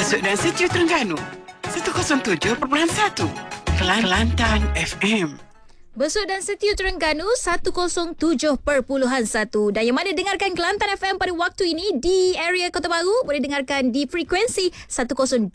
Besut dan Setiu Terengganu 107.1 Kelantan FM. Besut dan Setiu Terengganu 107.1. Dan yang mana dengarkan Kelantan FM pada waktu ini di area Kota Baru boleh dengarkan di frekuensi 102.9.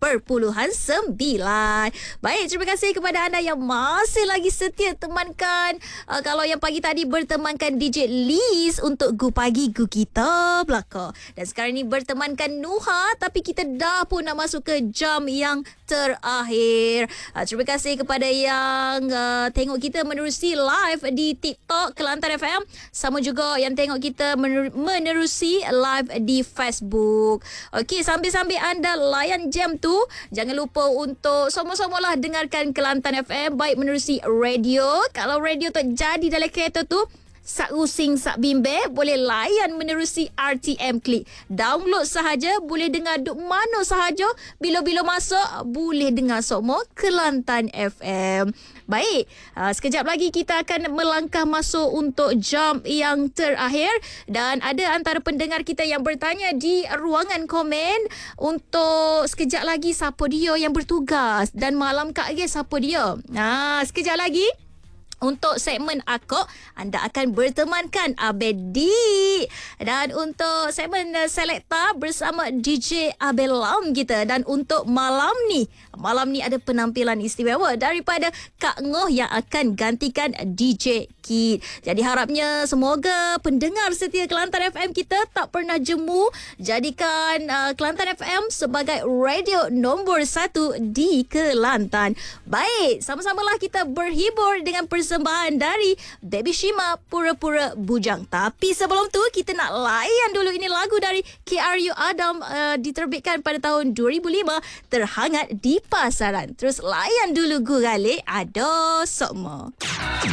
Baik, terima kasih kepada anda yang masih lagi setia temankan. Kalau yang pagi tadi bertemankan DJ Liz untuk Gu Pagi Gu Kita belaka. Dan sekarang ni bertemankan Nuha, tapi kita dah pun nak masuk ke jam yang terakhir. Terima kasih kepada yang tengok kita menerusi live di TikTok Kelantan FM, sama juga yang tengok kita menerusi live di Facebook. Okey, sambil-sambil anda layan jam tu, jangan lupa untuk sama-samalah dengarkan Kelantan FM baik menerusi radio. Kalau radio tak jadi dalam kereta tu, sak rusing, sak bimbe, boleh layan menerusi RTM Klik. Download sahaja, boleh dengar duk mana sahaja, bila-bila masuk, boleh dengar semua Kelantan FM. Baik, sekejap lagi kita akan melangkah masuk untuk jam yang terakhir. Dan ada antara pendengar kita yang bertanya di ruangan komen untuk sekejap lagi siapa dia yang bertugas. Dan malam Kak Ge siapa dia. Sekejap lagi untuk segmen Akok, anda akan bertemankan Abedi. Dan untuk segmen Selekta bersama DJ Abel Lam kita. Dan untuk malam ni ada penampilan istimewa daripada Kak Ngoh yang akan gantikan DJ Kid. Jadi harapnya semoga pendengar setia Kelantan FM kita tak pernah jemu. Jadikan Kelantan FM sebagai radio nombor 1 di Kelantan. Baik, sama-samalah kita berhibur dengan persembahan dari Baby Shima, Pura-Pura Bujang. Tapi sebelum tu kita nak layan dulu ini lagu dari KRU Adam, diterbitkan pada tahun 2005, Terhangat di Pasaran. Terus layan dulu Gurale Ada Sokmo.